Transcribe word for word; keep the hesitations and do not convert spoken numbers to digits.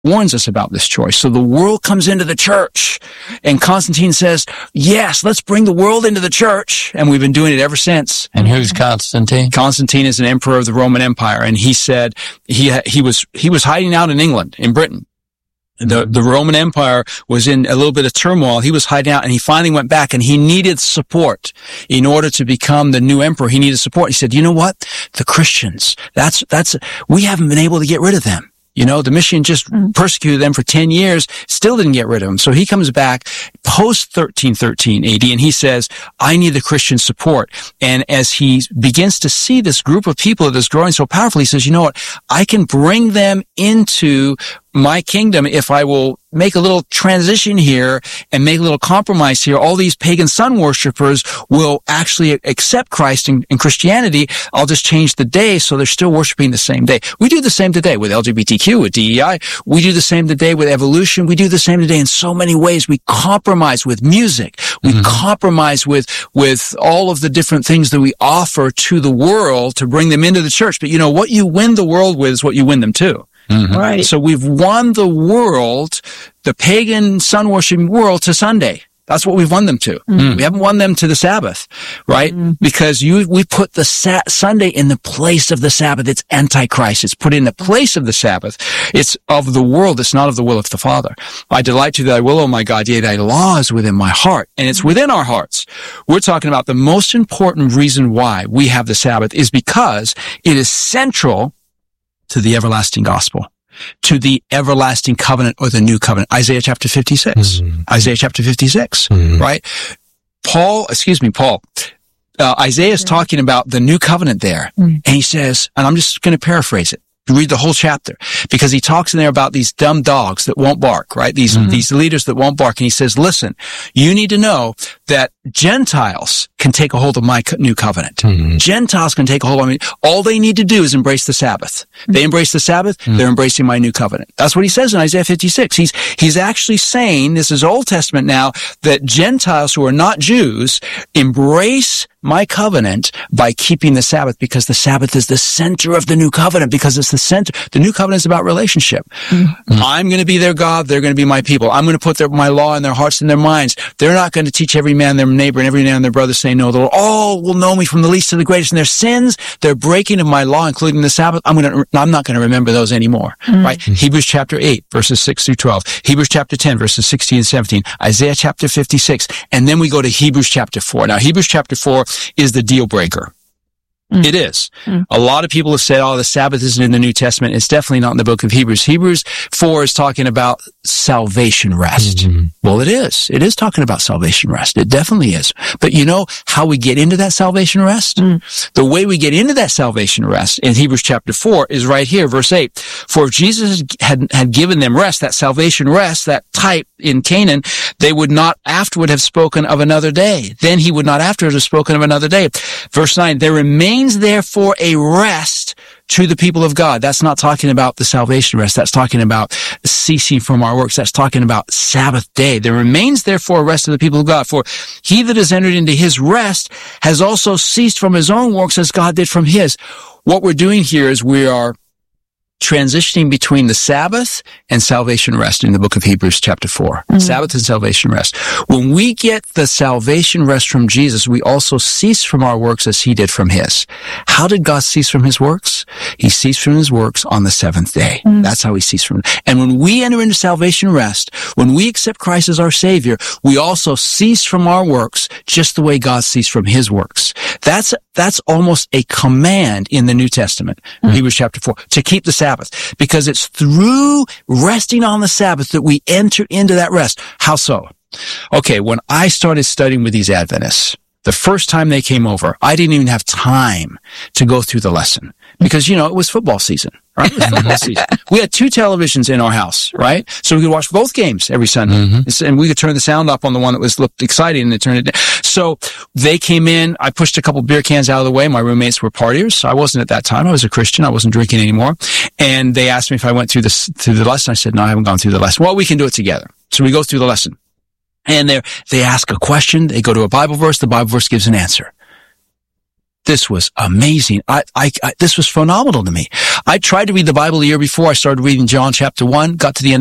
warns us about this choice. So the world comes into the church, and Constantine says, yes, let's bring the world into the church. And we've been doing it ever since. And who's Constantine? Constantine is an emperor of the Roman Empire. And he said he, he was, he was hiding out in England, in Britain. The, the Roman Empire was in a little bit of turmoil. He was hiding out, and he finally went back, and he needed support in order to become the new emperor. He needed support. He said, you know what? The Christians, that's, that's, we haven't been able to get rid of them. You know, Domitian just mm. persecuted them for ten years, still didn't get rid of them. So he comes back post thirteen thirteen A D, and he says, I need the Christian support. And as he begins to see this group of people that is growing so powerfully, he says, you know what? I can bring them into my kingdom if I will make a little transition here and make a little compromise here. All these pagan sun worshipers will actually accept Christ and, and Christianity. I'll just change the day so they're still worshiping the same day. We do the same today with L G B T Q, with D E I. We do the same today with evolution. We do the same today in so many ways. We compromise with music. We mm-hmm. compromise with, with all of the different things that we offer to the world to bring them into the church. But you know, what you win the world with is what you win them to. Mm-hmm. Right. So we've won the world, the pagan sun worshiping world, to Sunday. That's what we've won them to. Mm-hmm. We haven't won them to the Sabbath, right? Mm-hmm. Because you, we put the sa- Sunday in the place of the Sabbath. It's Antichrist. It's put in the place of the Sabbath. It's of the world. It's not of the will of the Father. I delight to thy will, O my God. Yea, thy law is within my heart. And it's within our hearts. We're talking about the most important reason why we have the Sabbath is because it is central to the everlasting gospel, to the everlasting covenant or the new covenant. Isaiah chapter fifty-six. Mm-hmm. Isaiah chapter fifty-six, mm-hmm. right? Paul, excuse me, Paul, uh, Isaiah is yeah. talking about the new covenant there. Mm-hmm. And he says, and I'm just going to paraphrase it. Read the whole chapter, because he talks in there about these dumb dogs that won't bark, right? These, mm-hmm. these leaders that won't bark. And he says, listen, you need to know that Gentiles can take a hold of my new covenant. Mm-hmm. Gentiles can take a hold of me. All they need to do is embrace the Sabbath. Mm-hmm. They embrace the Sabbath, mm-hmm. they're embracing my new covenant. That's what he says in Isaiah fifty-six. He's, he's actually saying, this is Old Testament now, that Gentiles who are not Jews embrace my covenant by keeping the Sabbath, because the Sabbath is the center of the new covenant, because it's the center. The new covenant is about relationship. Mm-hmm. I'm going to be their God. They're going to be my people. I'm going to put their, my law in their hearts and their minds. They're not going to teach every man their neighbor and every man their brother, say no. They'll all will know me from the least to the greatest. And their sins, their breaking of my law, including the Sabbath, I'm going to, I'm not going to remember those anymore. Mm-hmm. Right? Hebrews chapter eight, verses six through twelve. Hebrews chapter ten, verses sixteen and seventeen. Isaiah chapter fifty-six. And then we go to Hebrews chapter four. Now, Hebrews chapter four is the deal breaker. Mm. It is. Mm. A lot of people have said, oh, the Sabbath isn't in the New Testament. It's definitely not in the book of Hebrews. Hebrews four is talking about salvation rest. Mm-hmm. Well, it is. It is talking about salvation rest. It definitely is. But you know how we get into that salvation rest? Mm. The way we get into that salvation rest in Hebrews chapter four is right here, verse eight. For if Jesus had, had given them rest, that salvation rest, that type in Canaan, they would not afterward have spoken of another day. Then he would not afterward have spoken of another day. Verse nine, there remains therefore a rest to the people of God. That's not talking about the salvation rest. That's talking about ceasing from our works. That's talking about Sabbath day. There remains therefore a rest to the people of God. For he that has entered into his rest has also ceased from his own works as God did from his. What we're doing here is we are transitioning between the Sabbath and salvation rest in the book of Hebrews chapter four. Mm-hmm. Sabbath and salvation rest. When we get the salvation rest from Jesus, we also cease from our works as he did from his. How did God cease from his works? He ceased from his works on the seventh day. Mm-hmm. That's how he ceased from it. And when we enter into salvation rest, when we accept Christ as our Savior, we also cease from our works just the way God ceased from his works. That's, that's almost a command in the New Testament, mm-hmm. Hebrews chapter four, to keep the Sabbath. Sabbath, because it's through resting on the Sabbath that we enter into that rest. How so? Okay, when I started studying with these Adventists, the first time they came over, I didn't even have time to go through the lesson because, you know, it was football season, right? It was football season. We had two televisions in our house, right? So we could watch both games every Sunday. Mm-hmm. And we could turn the sound up on the one that was looked exciting and then turn it down. So they came in. I pushed a couple beer cans out of the way. My roommates were partiers. I wasn't at that time. I was a Christian. I wasn't drinking anymore. And they asked me if I went through this, through the lesson. I said, no, I haven't gone through the lesson. Well, we can do it together. So we go through the lesson. And they they ask a question, they go to a Bible verse, the Bible verse gives an answer. this was amazing. I, I, I, this was phenomenal to me. I tried to read the Bible the year before. I started reading John chapter one, got to the end